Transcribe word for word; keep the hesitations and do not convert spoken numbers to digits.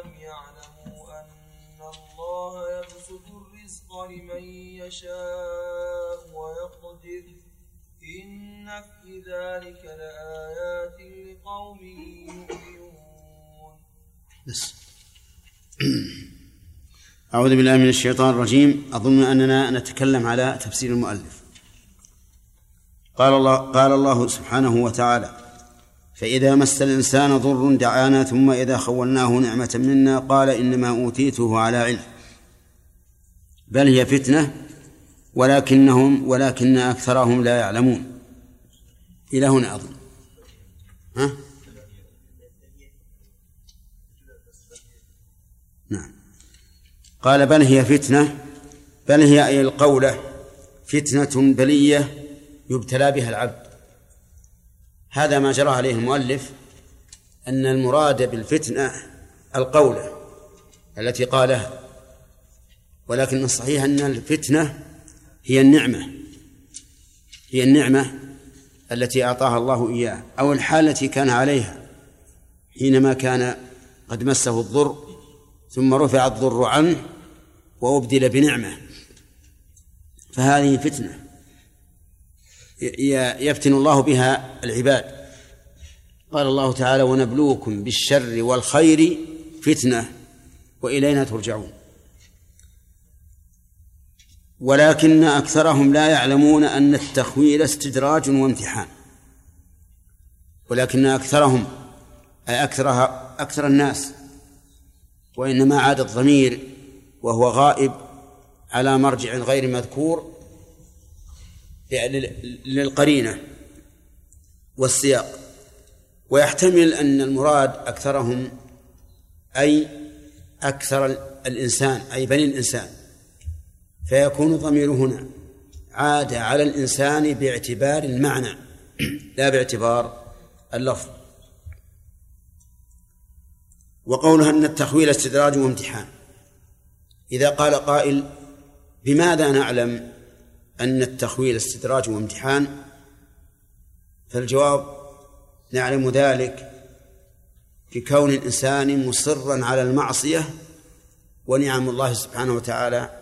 أولم يعلموا أن الله يبسط الرزق لمن يشاء ويقدر إن في ذلك لآيات لقوم يؤمنون. بس. أعوذ بالله من الشيطان الرجيم. أظن أننا نتكلم على تفسير المؤلف. قال الله, قال الله سبحانه وتعالى: فإذا مس الإنسان ضر دعانا ثم إذا خولناه نعمة منا قال إنما أوتيته على علم بل هي فتنة ولكنهم ولكن أكثرهم لا يعلمون. إلى هنا أظن. ها؟ نعم. قال بل هي فتنة، بل هي أي القولة فتنة بلية يبتلى بها العبد. هذا ما جرى عليه المؤلف، أن المراد بالفتنة القولة التي قالها، ولكن الصحيح أن الفتنة هي النعمة هي النعمة التي أعطاها الله إياه، أو الحالة التي كان عليها حينما كان قد مسه الضر ثم رفع الضر عنه وأبدل بنعمة، فهذه فتنة يفتن الله بها العباد. قال الله تعالى: ونبلوكم بالشر والخير فتنة وإلينا ترجعون. ولكن أكثرهم لا يعلمون أن التخويل استدراج وامتحان. ولكن أكثرهم أي أكثرها أكثر الناس، وإنما عاد الضمير وهو غائب على مرجع غير مذكور للقرينة والسياق، ويحتمل أن المراد أكثرهم أي أكثر الإنسان أي بني الإنسان، فيكون ضمير هنا عاد على الإنسان باعتبار المعنى لا باعتبار اللفظ. وقولها أن التخويل استدراج وامتحان، إذا قال قائل: بماذا نعلم أن التخويل استدراج وامتحان؟ فالجواب: نعلم ذلك بكون الإنسان مصرا على المعصية ونعم الله سبحانه وتعالى